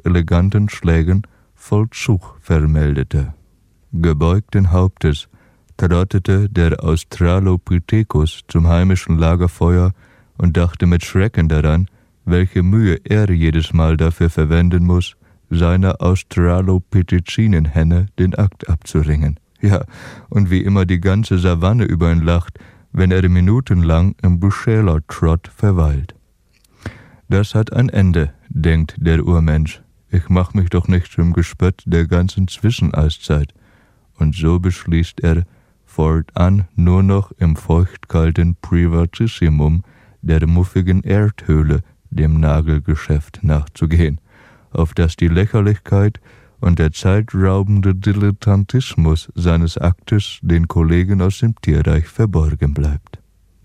eleganten Schlägen Vollzug vermeldete. Gebeugten Hauptes trottete der Australopithecus zum heimischen Lagerfeuer und dachte mit Schrecken daran, welche Mühe er jedes Mal dafür verwenden muss, seiner Australopithecinen-Henne den Akt abzuringen. Ja, und wie immer die ganze Savanne über ihn lacht, wenn er minutenlang im Beschälertrott verweilt. Das hat ein Ende, denkt der Urmensch. Ich mach mich doch nicht zum Gespött der ganzen Zwischeneiszeit. Und so beschließt er, fortan nur noch im feuchtkalten Privatissimum der muffigen Erdhöhle dem Nagelgeschäft nachzugehen, auf das die Lächerlichkeit und der zeitraubende Dilettantismus seines Aktes den Kollegen aus dem Tierreich verborgen bleibt.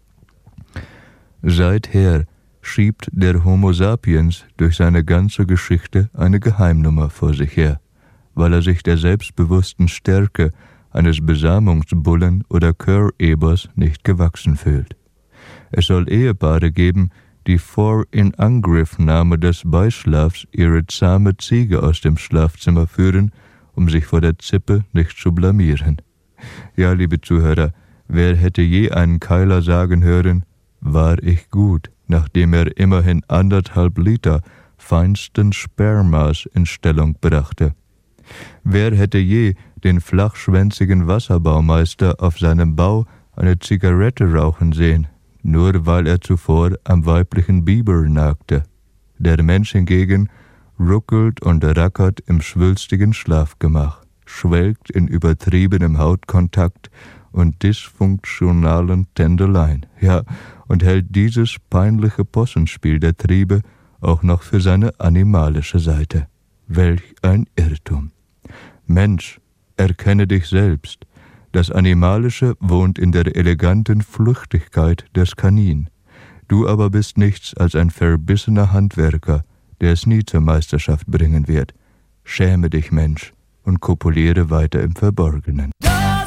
Seither schiebt der Homo sapiens durch seine ganze Geschichte eine Geheimnummer vor sich her, weil er sich der selbstbewussten Stärke eines Besamungsbullen oder Chörebers nicht gewachsen fühlt. Es soll Ehepaare geben, die vor Inangriffnahme des Beischlafs ihre zahme Ziege aus dem Schlafzimmer führen, um sich vor der Zippe nicht zu blamieren. Ja, liebe Zuhörer, wer hätte je einen Keiler sagen hören, war ich gut, nachdem er immerhin 1,5 Liter feinsten Spermas in Stellung brachte? Wer hätte je den flachschwänzigen Wasserbaumeister auf seinem Bau eine Zigarette rauchen sehen, nur weil er zuvor am weiblichen Biber nagte? Der Mensch hingegen ruckelt und rackert im schwülstigen Schlafgemach, schwelgt in übertriebenem Hautkontakt und dysfunktionalen Tändeleien, ja, und hält dieses peinliche Possenspiel der Triebe auch noch für seine animalische Seite. Welch ein Irrtum! Mensch, erkenne dich selbst. Das Animalische wohnt in der eleganten Flüchtigkeit des Kanin. Du aber bist nichts als ein verbissener Handwerker, der es nie zur Meisterschaft bringen wird. Schäme dich, Mensch, und kopuliere weiter im Verborgenen.